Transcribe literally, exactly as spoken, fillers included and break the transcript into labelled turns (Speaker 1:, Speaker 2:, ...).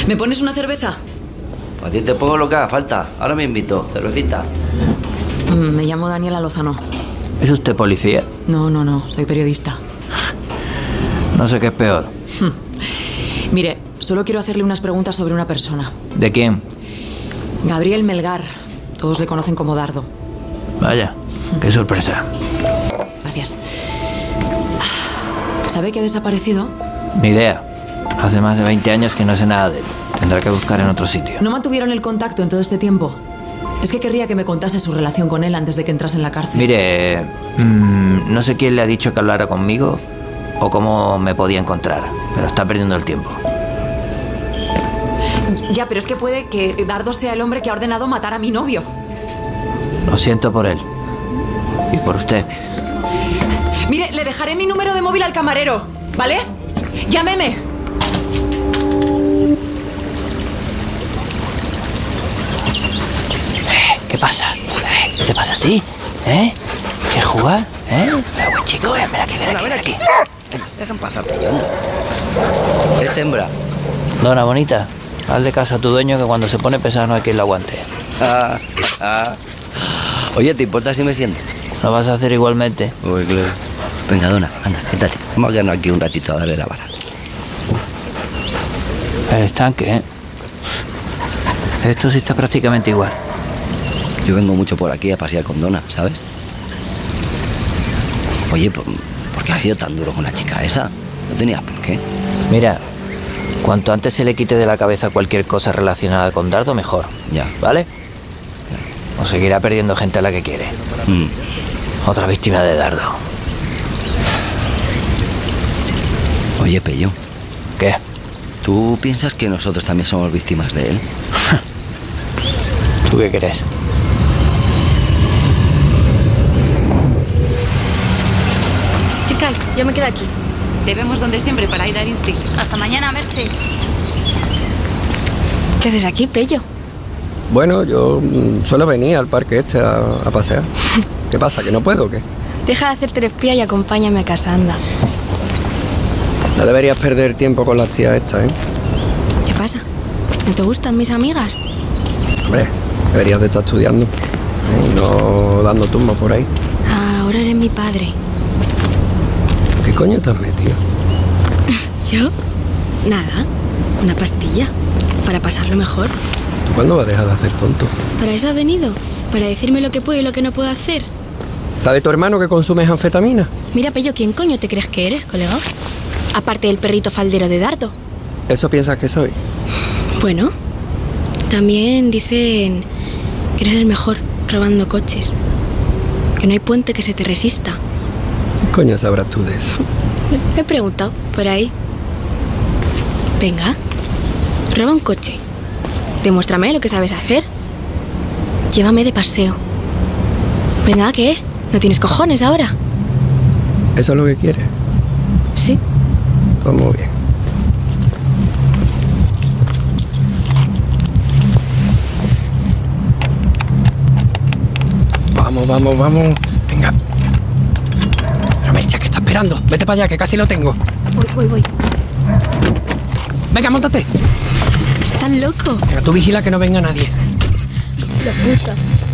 Speaker 1: ¿Me pones una cerveza?
Speaker 2: A ti te pongo lo que haga falta. Ahora me invito. Cervecita.
Speaker 1: Me llamo Daniela Lozano.
Speaker 3: ¿Es usted policía?
Speaker 1: No, no, no. Soy periodista.
Speaker 3: No sé qué es peor.
Speaker 1: Mire, solo quiero hacerle unas preguntas sobre una persona.
Speaker 3: ¿De quién?
Speaker 1: Gabriel Melgar. Todos le conocen como Dardo.
Speaker 3: Vaya, qué sorpresa.
Speaker 1: Gracias. ¿Sabe que ha desaparecido?
Speaker 3: Ni idea. Hace más de veinte años que no sé nada de él. Tendrá que buscar en otro sitio.
Speaker 1: ¿No mantuvieron el contacto en todo este tiempo? Es que querría que me contase su relación con él antes de que entrase en la cárcel.
Speaker 3: Mire, mmm, no sé quién le ha dicho que hablara conmigo o cómo me podía encontrar, pero está perdiendo el tiempo.
Speaker 1: Ya, pero es que puede que Dardo sea el hombre que ha ordenado matar a mi novio.
Speaker 3: Lo siento por él. Y por usted.
Speaker 1: Mire, le dejaré mi número de móvil al camarero, ¿vale? Llámeme.
Speaker 3: ¿Qué pasa? ¿Eh? ¿Qué te pasa a ti? ¿Eh? ¿Quieres jugar? ¿Eh? Eh, buen chico, eh. Ven aquí, ven aquí, ven aquí.
Speaker 2: Dejan pasar pillando. Es hembra.
Speaker 3: Dona bonita, hazle caso a tu dueño que cuando se pone pesado no hay quien lo aguante.
Speaker 2: Ah, ah. Oye, ¿te importa si me siento?
Speaker 3: Lo vas a hacer igualmente.
Speaker 2: Uy, claro. Venga, Dona, anda, siéntate. Vamos a quedarnos aquí un ratito a darle la vara.
Speaker 3: El estanque, ¿eh? Esto sí está prácticamente igual.
Speaker 2: Yo vengo mucho por aquí a pasear con Dona, ¿sabes? Oye, ¿por, ¿por qué has sido tan duro con la chica esa? No tenía por qué.
Speaker 3: Mira, cuanto antes se le quite de la cabeza cualquier cosa relacionada con Dardo, mejor.
Speaker 2: Ya.
Speaker 3: ¿Vale? O seguirá perdiendo gente a la que quiere.
Speaker 2: Mm.
Speaker 3: Otra víctima de Dardo.
Speaker 2: Oye, Pello.
Speaker 3: ¿Qué?
Speaker 2: ¿Tú piensas que nosotros también somos víctimas de él?
Speaker 3: ¿Tú qué crees?
Speaker 4: Chicas, yo me quedo aquí.
Speaker 5: Te vemos donde siempre para ir al Insti.
Speaker 4: Hasta mañana, Merche. ¿Qué haces aquí, Pello?
Speaker 6: Bueno, yo mm, suelo venir al parque este a, a pasear. ¿Qué pasa, que no puedo o qué?
Speaker 4: Deja de hacerte el espía y acompáñame a casa, anda.
Speaker 6: No deberías perder tiempo con las tías estas, ¿eh?
Speaker 4: ¿Qué pasa? ¿No te gustan mis amigas?
Speaker 6: Hombre, deberías de estar estudiando, ¿eh? Y no dando tumba por ahí.
Speaker 4: Ah, ahora eres mi padre.
Speaker 6: ¿Qué coño te has metido?
Speaker 4: ¿Yo? Nada. Una pastilla. Para pasarlo mejor.
Speaker 6: ¿Tú cuándo vas a dejar de hacer tonto?
Speaker 4: ¿Para eso has venido? ¿Para decirme lo que puedo y lo que no puedo hacer?
Speaker 6: ¿Sabe tu hermano que consumes anfetamina?
Speaker 4: Mira, Pello, ¿quién coño te crees que eres, colega? Aparte del perrito faldero de Dardo.
Speaker 6: ¿Eso piensas que soy?
Speaker 4: Bueno, también dicen que eres el mejor robando coches. Que no hay puente que se te resista.
Speaker 6: ¿Qué coño sabrás tú de eso?
Speaker 4: Me he preguntado, por ahí. Venga, roba un coche. Demuéstrame lo que sabes hacer. Llévame de paseo. Venga, ¿qué? ¿No tienes cojones ahora?
Speaker 6: ¿Eso es lo que quieres?
Speaker 4: Sí.
Speaker 6: Pues muy bien. Vamos, vamos, vamos. Venga. Pero Mercha, ¿qué está esperando? Vete para allá, que casi lo tengo.
Speaker 4: Voy, voy, voy.
Speaker 6: Venga, móntate.
Speaker 4: Estás loco.
Speaker 6: Pero tú vigila que no venga nadie.
Speaker 4: La puta.